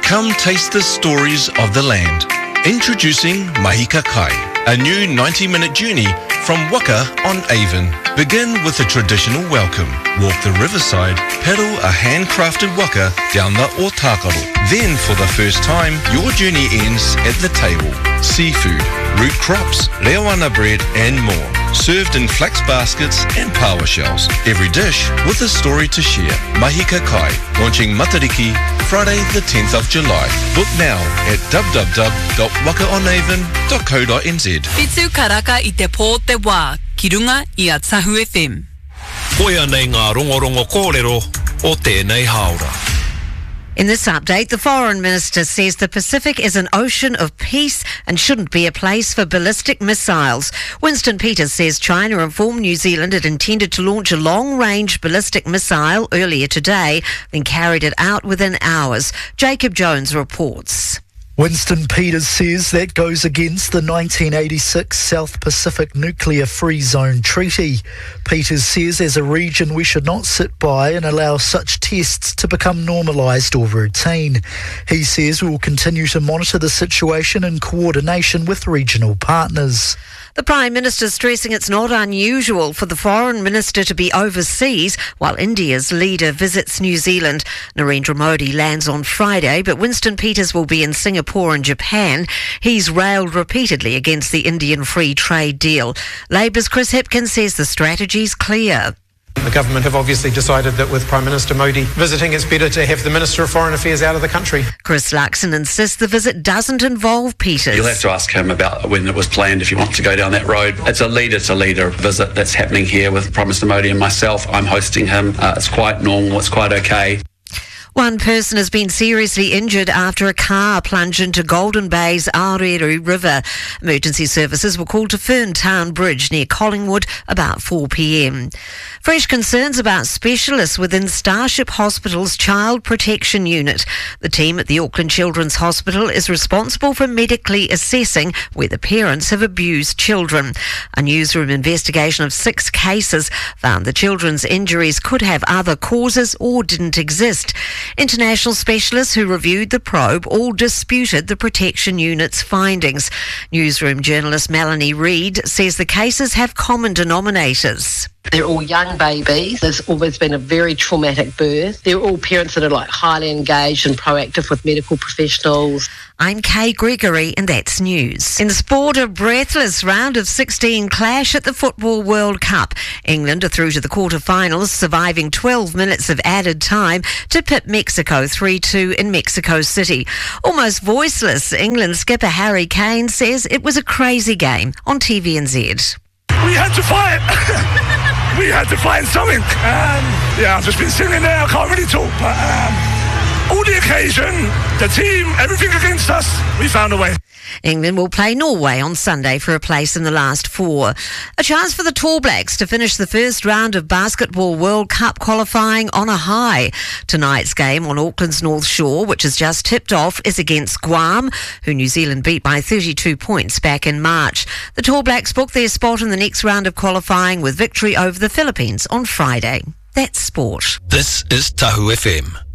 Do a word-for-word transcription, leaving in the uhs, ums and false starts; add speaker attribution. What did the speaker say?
Speaker 1: Come taste the stories of the land. Introducing Mahika Kai, a new ninety-minute journey from Waka on Avon. Begin with a traditional welcome. Walk the riverside, paddle a handcrafted waka down the Otakaru. Then, for the first time, your journey ends at the table. Seafood, root crops, leoana bread and more. Served in flax baskets and paua shells. Every dish with a story to share. Mahika Kai, launching Matariki, Friday the tenth of July. Book now at w w w dot waka on avon dot co dot n z.
Speaker 2: Pitu karaka I te pō te wā, ki runga I a Tahu F M.
Speaker 3: Koia nei ngā rongorongo kōrero o tēnei haora.
Speaker 4: In this update, the Foreign Minister says the Pacific is an ocean of peace and shouldn't be a place for ballistic missiles. Winston Peters says China informed New Zealand it intended to launch a long-range ballistic missile earlier today, then carried it out within hours. Jacob Jones reports.
Speaker 5: Winston Peters says that goes against the nineteen eighty-six South Pacific Nuclear Free Zone Treaty. Peters says as a region we should not sit by and allow such tests to become normalised or routine. He says we will continue to monitor the situation in coordination with regional partners.
Speaker 4: The Prime Minister stressing it's not unusual for the Foreign Minister to be overseas while India's leader visits New Zealand. Narendra Modi lands on Friday, but Winston Peters will be in Singapore and Japan. He's railed repeatedly against the Indian free trade deal. Labour's Chris Hipkins says the strategy's clear.
Speaker 6: The government have obviously decided that with Prime Minister Modi visiting, it's better to have the Minister of Foreign Affairs out of the country.
Speaker 4: Chris Luxon insists the visit doesn't involve Peters.
Speaker 7: You'll have to ask him about when it was planned if you want to go down that road. It's a leader-to-leader visit that's happening here with Prime Minister Modi and myself. I'm hosting him. Uh, it's quite normal. It's quite okay.
Speaker 4: One person has been seriously injured after a car plunged into Golden Bay's Areru River. Emergency services were called to Ferntown Bridge near Collingwood about four p m. Fresh concerns about specialists within Starship Hospital's Child Protection Unit. The team at the Auckland Children's Hospital is responsible for medically assessing whether parents have abused children. A newsroom investigation of six cases found the children's injuries could have other causes or didn't exist. International specialists who reviewed the probe all disputed the protection unit's findings. Newsroom journalist Melanie Reid says the cases have common denominators.
Speaker 8: They're all young babies. There's always been a very traumatic birth. They're all parents that are like highly engaged and proactive with medical professionals.
Speaker 4: I'm Kay Gregory and that's news. In the sport, a breathless round of sixteen clash at the Football World Cup. England are through to the quarter-finals, surviving twelve minutes of added time to pit Mexico three two in Mexico City. Almost voiceless, England skipper Harry Kane says it was a crazy game on T V N Z.
Speaker 9: We had to fight. We had to find something. Um, yeah, I've just been sitting there. I can't really talk, but um, all the occasion, the team, everything against us, we found a way.
Speaker 4: England will play Norway on Sunday for a place in the last four. A chance for the Tall Blacks to finish the first round of Basketball World Cup qualifying on a high. Tonight's game on Auckland's North Shore, which has just tipped off, is against Guam, who New Zealand beat by thirty-two points back in March. The Tall Blacks book their spot in the next round of qualifying with victory over the Philippines on Friday. That's sport.
Speaker 3: This is Tahu F M.